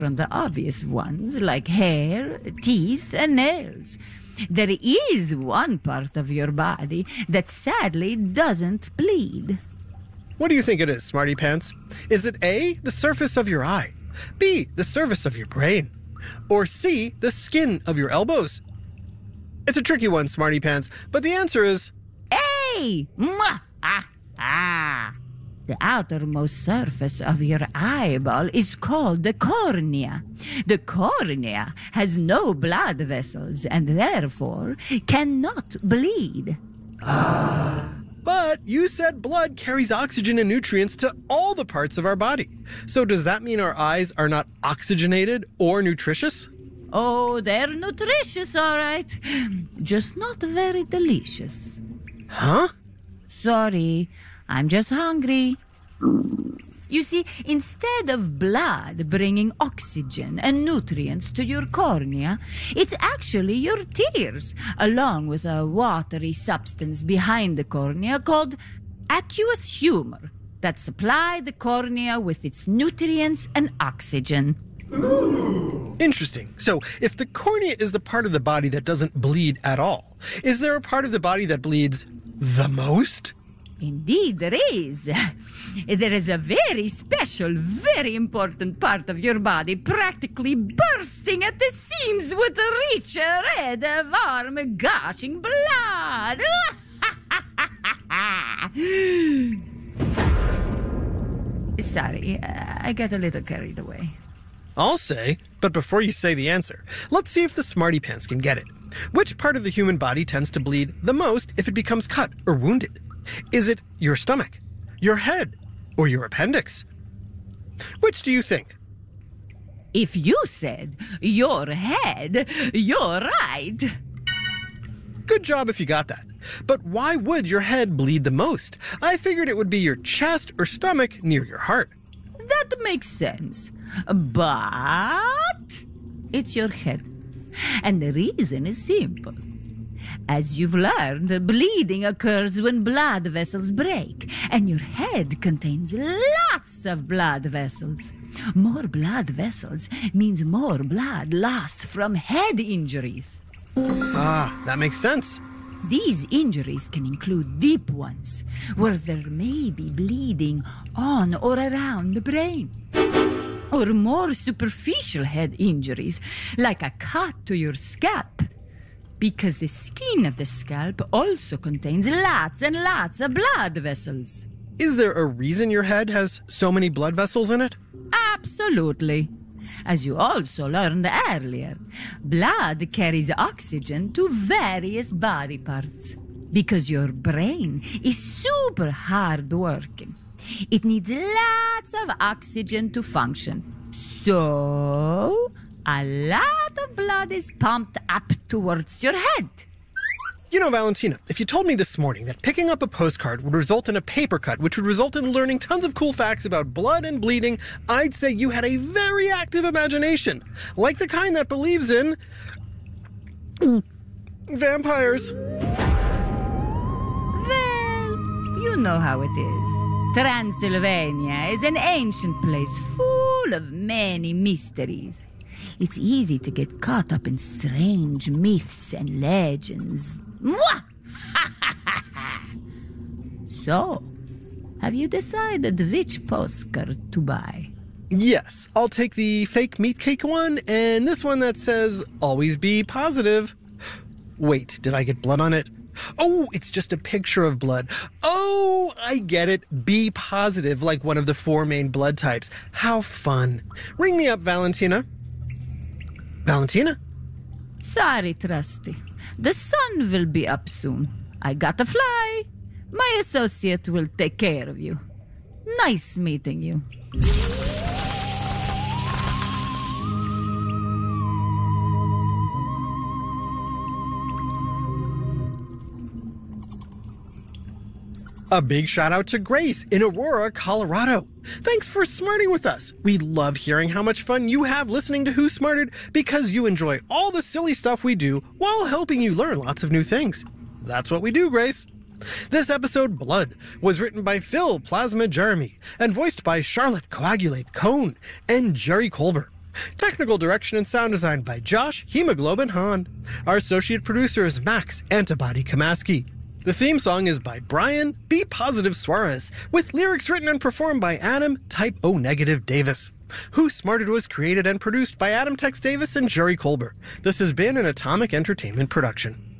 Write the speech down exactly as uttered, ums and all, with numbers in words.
from the obvious ones like hair, teeth, and nails. There is one part of your body that sadly doesn't bleed. What do you think it is, Smarty Pants? Is it A, the surface of your eye, B, the surface of your brain, or C, the skin of your elbows? It's a tricky one, Smarty Pants, but the answer is A! Mwah! Ah! Ah! The outermost surface of your eyeball is called the cornea. The cornea has no blood vessels and therefore cannot bleed. But you said blood carries oxygen and nutrients to all the parts of our body. So does that mean our eyes are not oxygenated or nutritious? Oh, they're nutritious, all right. Just not very delicious. Huh? Sorry, I'm just hungry. You see, instead of blood bringing oxygen and nutrients to your cornea, it's actually your tears, along with a watery substance behind the cornea called aqueous humor, that supply the cornea with its nutrients and oxygen. Interesting. So, if the cornea is the part of the body that doesn't bleed at all, is there a part of the body that bleeds the most? Indeed, there is. There is a very special, very important part of your body practically bursting at the seams with rich, red, warm, gushing blood. Sorry, I got a little carried away. I'll say, but before you say the answer, let's see if the Smarty Pants can get it. Which part of the human body tends to bleed the most if it becomes cut or wounded? Is it your stomach, your head, or your appendix? Which do you think? If you said your head, you're right. Good job if you got that. But why would your head bleed the most? I figured it would be your chest or stomach near your heart. That makes sense. But it's your head. And the reason is simple. As you've learned, bleeding occurs when blood vessels break, and your head contains lots of blood vessels. More blood vessels means more blood lost from head injuries. Ah, that makes sense. These injuries can include deep ones, where there may be bleeding on or around the brain. Or more superficial head injuries, like a cut to your scalp. Because the skin of the scalp also contains lots and lots of blood vessels. Is there a reason your head has so many blood vessels in it? Absolutely. As you also learned earlier, blood carries oxygen to various body parts. Because your brain is super hard working. It needs lots of oxygen to function. So, a lot of blood is pumped up towards your head. You know, Valentina, if you told me this morning that picking up a postcard would result in a paper cut, which would result in learning tons of cool facts about blood and bleeding, I'd say you had a very active imagination. Like the kind that believes in... vampires. Well, you know how it is. Transylvania is an ancient place full of many mysteries. It's easy to get caught up in strange myths and legends. Mwah! So, have you decided which postcard to buy? Yes, I'll take the fake meat cake one and this one that says, always be positive. Wait, did I get blood on it? Oh, it's just a picture of blood. Oh, I get it. Be positive, like one of the four main blood types. How fun. Ring me up, Valentina. Valentina? Sorry, Trusty. The sun will be up soon. I gotta fly. My associate will take care of you. Nice meeting you. A big shout out to Grace in Aurora, Colorado. Thanks for smarting with us. We love hearing how much fun you have listening to Who Smarted because you enjoy all the silly stuff we do while helping you learn lots of new things. That's what we do, Grace. This episode, Blood, was written by Phil Plasma Jeremy and voiced by Charlotte Coagulate Cohn and Jerry Colbert. Technical direction and sound design by Josh Hemoglobin Hahn. Our associate producer is Max Antibody Kamaski. The theme song is by Brian B. Positive Suarez, with lyrics written and performed by Adam Type O Negative Davis. Who Smarted was created and produced by Adam Tex Davis and Jerry Colbert. This has been an Atomic Entertainment production.